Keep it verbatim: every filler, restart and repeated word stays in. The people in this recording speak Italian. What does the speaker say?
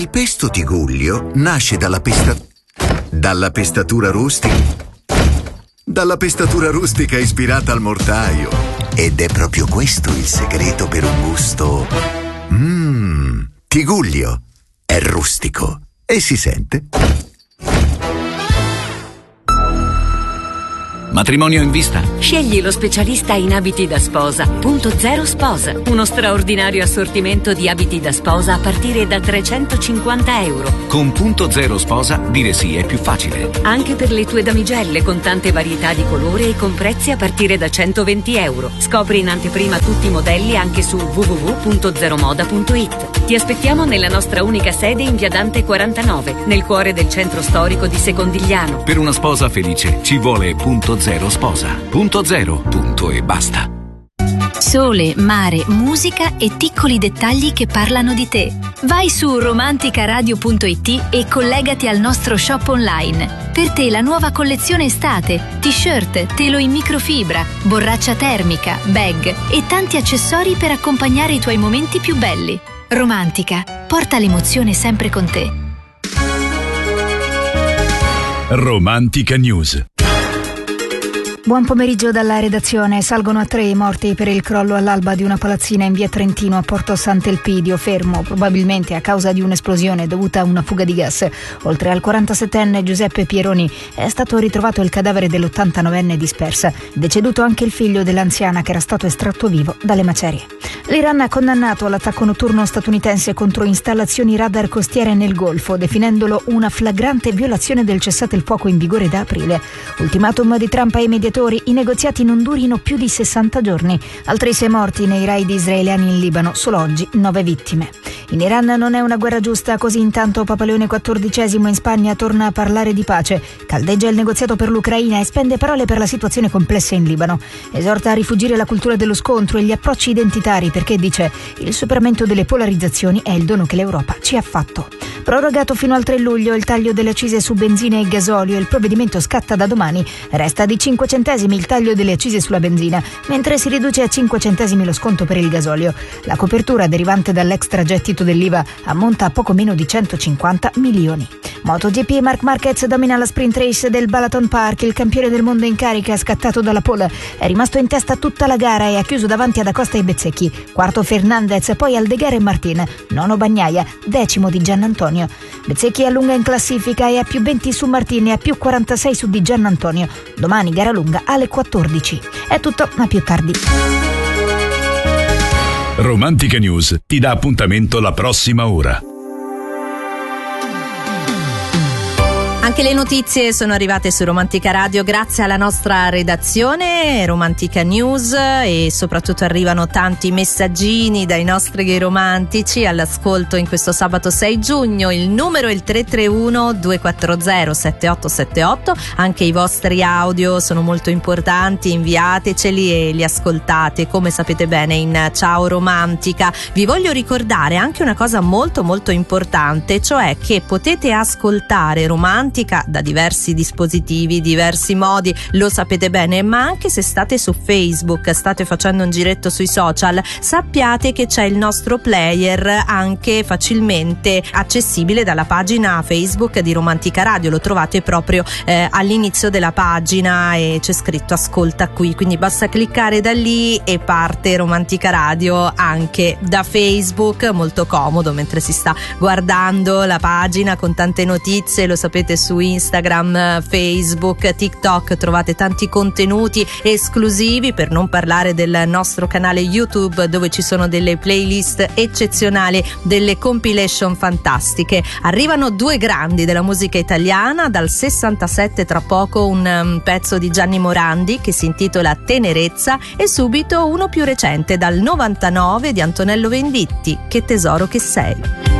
Il pesto Tigullio nasce dalla pesta... dalla pestatura rustica... dalla pestatura rustica ispirata al mortaio. Ed è proprio questo il segreto per un gusto... Mmm... Tigullio è rustico e si sente. Matrimonio in vista? Scegli lo specialista in abiti da sposa. Punto Zero Sposa. Uno straordinario assortimento di abiti da sposa a partire da trecentocinquanta euro. Con Punto Zero Sposa dire sì è più facile. Anche per le tue damigelle, con tante varietà di colore e con prezzi a partire da centoventi euro. Scopri in anteprima tutti i modelli anche su w w w punto zero moda punto i t. Ti aspettiamo nella nostra unica sede in via Dante quarantanove, nel cuore del centro storico di Secondigliano. Per una sposa felice ci vuole Punto Zero Sposa. Punto zero, punto e basta. Sole, mare, musica e piccoli dettagli che parlano di te. Vai su romanticaradio punto i t e collegati al nostro shop online. Per te la nuova collezione estate, t-shirt, telo in microfibra, borraccia termica, bag e tanti accessori per accompagnare i tuoi momenti più belli. Romantica, porta l'emozione sempre con te. Romantica News. Buon pomeriggio dalla redazione. Salgono a tre i morti per il crollo all'alba di una palazzina in via Trentino a Porto Sant'Elpidio, fermo probabilmente a causa di un'esplosione dovuta a una fuga di gas. Oltre al quarantasettenne Giuseppe Pieroni è stato ritrovato il cadavere dell'ottantanovenne dispersa. Deceduto anche il figlio dell'anziana che era stato estratto vivo dalle macerie. L'Iran ha condannato l'attacco notturno statunitense contro installazioni radar costiere nel Golfo, definendolo una flagrante violazione del cessate il fuoco in vigore da aprile. Ultimatum di Trump ai mediatori: i negoziati non durino più di sessanta giorni. Altri sei morti nei raid israeliani in Libano, solo oggi nove vittime. In Iran non è una guerra giusta, così intanto Papa Leone quattordicesimo in Spagna torna a parlare di pace, caldeggia il negoziato per l'Ucraina e spende parole per la situazione complessa in Libano. Esorta a rifugire la cultura dello scontro e gli approcci identitari perché, dice, il superamento delle polarizzazioni è il dono che l'Europa ci ha fatto. Prorogato fino al tre luglio il taglio delle accise su benzina e gasolio, il provvedimento scatta da domani. Resta di cinque centesimi il taglio delle accise sulla benzina, mentre si riduce a cinque centesimi lo sconto per il gasolio. La copertura derivante dall'extragettito dell'I V A ammonta a poco meno di centocinquanta milioni. MotoGP, Marc Marquez domina la sprint race del Balaton Park. Il campione del mondo in carica, scattato dalla pole, è rimasto in testa tutta la gara e ha chiuso davanti ad Acosta e Bezzecchi. Quarto Fernandez, poi Aldeguer e Martin. Nono Bagnaia, decimo di Giannantonio. Bezzecchi allunga in classifica e ha più venti su Martin e ha più quarantasei su Di Giannantonio. Domani gara lunga alle quattordici. È tutto, ma più tardi. Romantica News ti dà appuntamento la prossima ora. Anche le notizie sono arrivate su Romantica Radio grazie alla nostra redazione Romantica News, e soprattutto arrivano tanti messaggini dai nostri romantici all'ascolto in questo sabato sei giugno. Il numero è il tre tre uno due quattro zero sette otto sette otto. Anche i vostri audio sono molto importanti, inviateceli e li ascoltate come sapete bene in Ciao Romantica. Vi voglio ricordare anche una cosa molto molto importante, cioè che potete ascoltare Romantica da diversi dispositivi, diversi modi, lo sapete bene, ma anche se state su Facebook, state facendo un giretto sui social, sappiate che c'è il nostro player anche facilmente accessibile dalla pagina Facebook di Romantica Radio. Lo trovate proprio eh, all'inizio della pagina e c'è scritto ascolta qui, quindi basta cliccare da lì e parte Romantica Radio anche da Facebook. Molto comodo mentre si sta guardando la pagina con tante notizie, lo sapete, su Instagram, Facebook, TikTok trovate tanti contenuti esclusivi, per non parlare del nostro canale YouTube dove ci sono delle playlist eccezionali, delle compilation fantastiche. Arrivano due grandi della musica italiana, dal sessantasette tra poco un um, pezzo di Gianni Morandi che si intitola Tenerezza, e subito uno più recente dal novantanove di Antonello Venditti, Che tesoro che sei.